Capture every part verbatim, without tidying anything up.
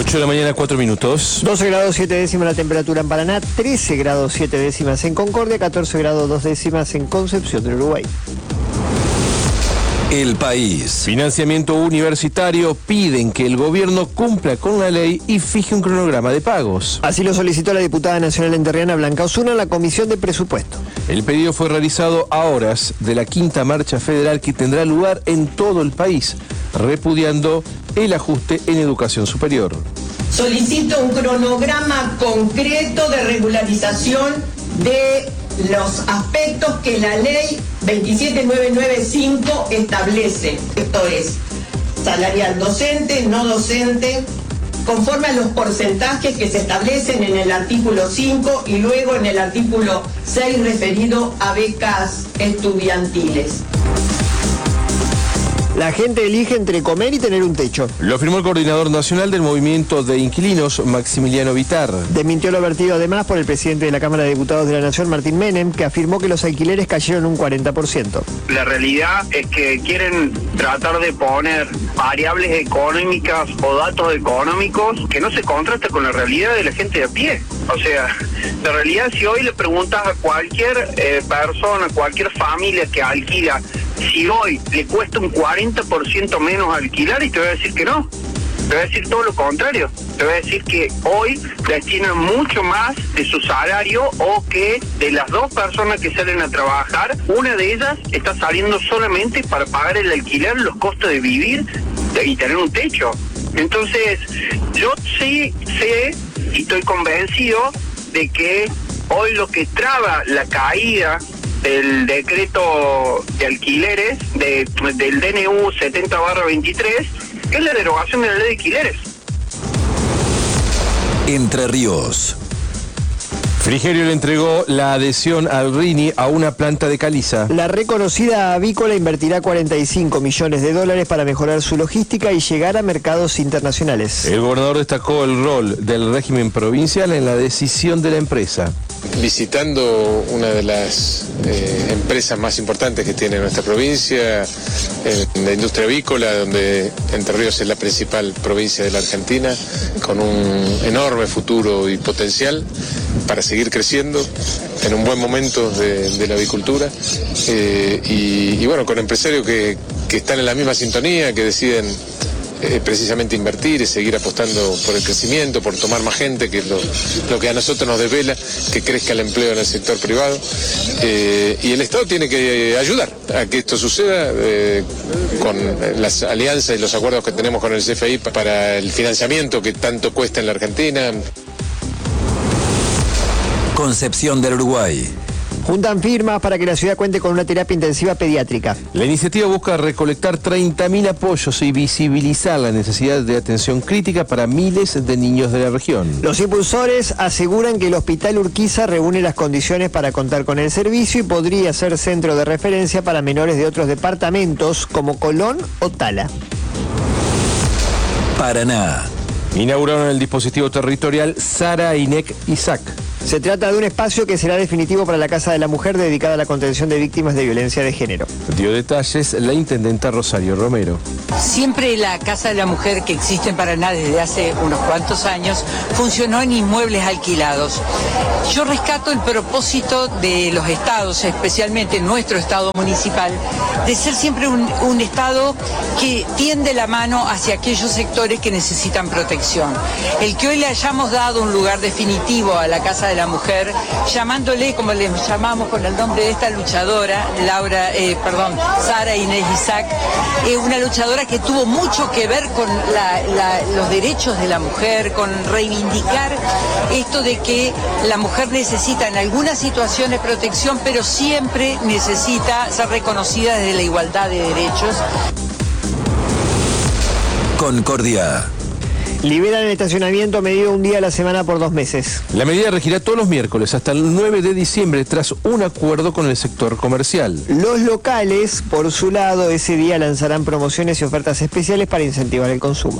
ocho de la mañana, cuatro minutos. doce grados siete décimas la temperatura en Paraná, trece grados siete décimas en Concordia, catorce grados dos décimas en Concepción del Uruguay. El País. Financiamiento universitario. Piden que el gobierno cumpla con la ley y fije un cronograma de pagos. Así lo solicitó la diputada nacional enterriana Blanca Osuna en la Comisión de Presupuesto. El pedido fue realizado a horas de la quinta marcha federal que tendrá lugar en todo el país, repudiando el ajuste en educación superior. Solicito un cronograma concreto de regularización de los aspectos que la ley veintisiete mil novecientos noventa y cinco establece. Esto es salarial docente, no docente, conforme a los porcentajes que se establecen en el artículo cinco y luego en el artículo seis referido a becas estudiantiles. La gente elige entre comer y tener un techo. Lo afirmó el coordinador nacional del movimiento de inquilinos, Maximiliano Vitar. Desmintió lo vertido además por el presidente de la Cámara de Diputados de la Nación, Martín Menem, que afirmó que los alquileres cayeron un cuarenta por ciento. La realidad es que quieren tratar de poner variables económicas o datos económicos que no se contrastan con la realidad de la gente de a pie. O sea, la realidad, si hoy le preguntas a cualquier eh, persona, cualquier familia que alquila, si hoy le cuesta un cuarenta por ciento menos alquilar, y te voy a decir que no. Te voy a decir todo lo contrario. Te voy a decir que hoy destinan mucho más de su salario, o que de las dos personas que salen a trabajar, una de ellas está saliendo solamente para pagar el alquiler, los costos de vivir y tener un techo. Entonces, yo sí sé y estoy convencido de que hoy lo que traba la caída del decreto de alquileres, de, del D N U setenta barra veintitrés, es la derogación de la ley de alquileres. Entre Ríos. Frigerio le entregó la adhesión al Rini a una planta de caliza. La reconocida avícola invertirá cuarenta y cinco millones de dólares para mejorar su logística y llegar a mercados internacionales. El gobernador destacó el rol del régimen provincial en la decisión de la empresa. Visitando una de las eh, empresas más importantes que tiene nuestra provincia, en la industria avícola, donde Entre Ríos es la principal provincia de la Argentina, con un enorme futuro y potencial para seguir creciendo en un buen momento de, de la avicultura, eh, y, y bueno, con empresarios que, que están en la misma sintonía, que deciden Eh, precisamente invertir y seguir apostando por el crecimiento, por tomar más gente, que es lo, lo que a nosotros nos desvela, que crezca el empleo en el sector privado, eh, y el Estado tiene que ayudar a que esto suceda eh, con las alianzas y los acuerdos que tenemos con el C F I para el financiamiento que tanto cuesta en la Argentina. Concepción del Uruguay. Juntan firmas para que la ciudad cuente con una terapia intensiva pediátrica. La iniciativa busca recolectar treinta mil apoyos y visibilizar la necesidad de atención crítica para miles de niños de la región. Los impulsores aseguran que el Hospital Urquiza reúne las condiciones para contar con el servicio y podría ser centro de referencia para menores de otros departamentos como Colón o Tala. Paraná. Inauguraron el dispositivo territorial Sara Inek Isaac. Se trata de un espacio que será definitivo para la Casa de la Mujer, dedicada a la contención de víctimas de violencia de género. Dio detalles la intendenta Rosario Romero. Siempre la Casa de la Mujer, que existe en Paraná desde hace unos cuantos años, funcionó en inmuebles alquilados. Yo rescato el propósito de los estados, especialmente nuestro estado municipal, de ser siempre un, un estado que tiende la mano hacia aquellos sectores que necesitan protección. El que hoy le hayamos dado un lugar definitivo a la Casa de la Mujer, llamándole, como le llamamos con el nombre de esta luchadora, Laura, eh, perdón, Sara Inés Isaac, eh, una luchadora que tuvo mucho que ver con la, la, los derechos de la mujer, con reivindicar esto de que la mujer necesita en algunas situaciones protección, pero siempre necesita ser reconocida desde la igualdad de derechos. Concordia. Liberan el estacionamiento medido un día a la semana por dos meses. La medida regirá todos los miércoles hasta el nueve de diciembre tras un acuerdo con el sector comercial. Los locales, por su lado, ese día lanzarán promociones y ofertas especiales para incentivar el consumo.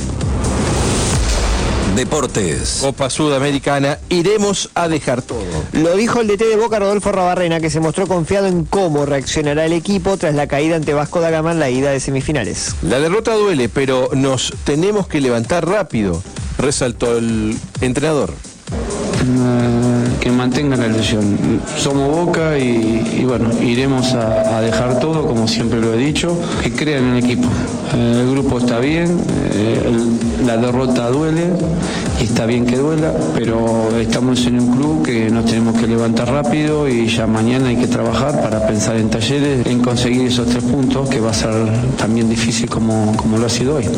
Deportes. Copa Sudamericana, iremos a dejar todo. Lo dijo el D T de Boca, Rodolfo Rabarrena, que se mostró confiado en cómo reaccionará el equipo tras la caída ante Vasco da Gama en la ida de semifinales. La derrota duele, pero nos tenemos que levantar rápido. resaltó el entrenador. Que mantengan la ilusión. Somos Boca y, y bueno, iremos a, a dejar todo, como siempre lo he dicho, que crean en el equipo. Eh, el grupo está bien, eh, el, la derrota duele y está bien que duela, pero estamos en un club que nos tenemos que levantar rápido y ya mañana hay que trabajar para pensar en Talleres, en conseguir esos tres puntos, que va a ser también difícil como, como lo ha sido hoy.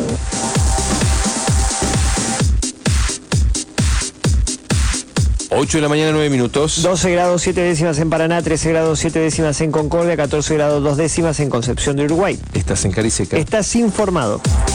ocho de la mañana, nueve minutos. doce grados siete décimas en Paraná, trece grados siete décimas en Concordia, catorce grados dos décimas en Concepción de Uruguay. Estás en Cariseca. Estás informado.